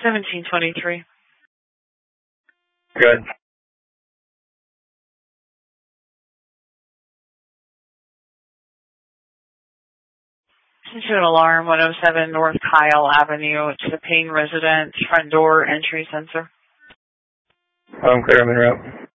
1723. Good. Sent you an alarm, 107 North Kyle Avenue. It's the Payne residence, front door entry sensor. I'm clear, I'm en route.